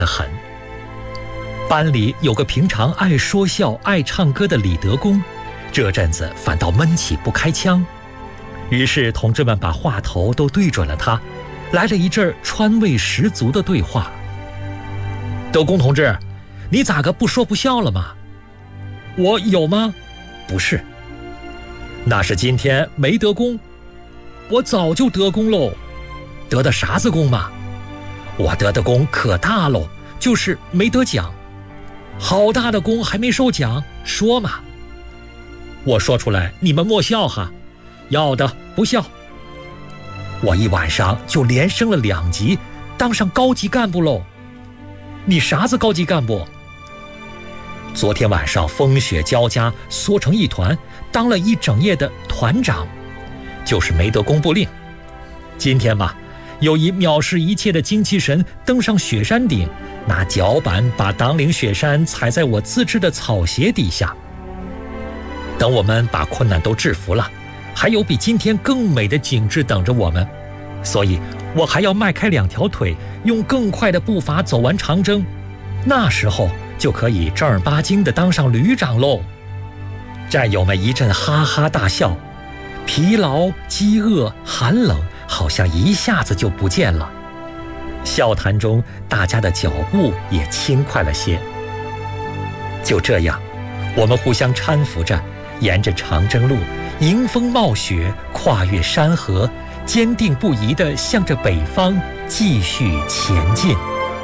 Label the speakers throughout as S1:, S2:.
S1: 得很。班里有个平常爱说笑、爱唱歌的李德公，这阵子反倒闷气不开腔。于是同志们把话头都对准了他，来了一阵川味十足的对话。德公同志，你咋个不说不笑了吗？我有吗？不是，那是今天没得功。我早就得功喽。得的啥子功嘛？我得的功可大喽，就是没得奖。好大的功还没受奖，说嘛。我说出来你们莫笑哈，要的不笑。我一晚上就连升了2级，当上高级干部喽。你啥子高级干部？昨天晚上风雪交加，缩成一团，当了一整夜的团长，就是没得公布令。今天嘛，有一藐视一切的精气神登上雪山顶，拿脚板把党岭雪山踩在我自制的草鞋底下。等我们把困难都制服了，还有比今天更美的景致等着我们，所以我还要迈开2条腿，用更快的步伐走完长征，那时候就可以正儿八经地当上旅长喽。战友们一阵哈哈大笑，疲劳、饥饿、寒冷好像一下子就不见了。笑谈中，大家的脚步也轻快了些。就这样，我们互相搀扶着，沿着长征路迎风冒雪，跨越山河，坚定不移地向着北方继续前进。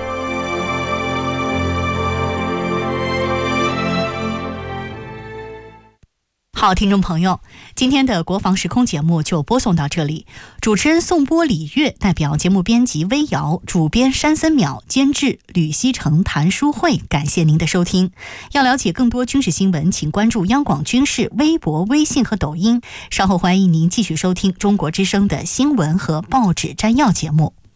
S2: 好，听众朋友，今天的国防时空节目就播送到这里。主持人宋波、李月，代表节目编辑微瑶，主编山森淼，监制吕希成、谭书慧，感谢您的收听。要了解更多军事新闻，请关注央广军事微博、微信和抖音。稍后欢迎您继续收听中国之声的新闻和报纸摘要节目。